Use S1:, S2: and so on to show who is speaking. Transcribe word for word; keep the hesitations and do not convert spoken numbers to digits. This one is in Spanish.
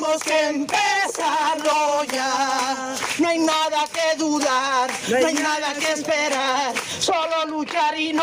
S1: tenemos que empezarlo ya. No hay nada que dudar, no hay nada que esperar, solo luchar y no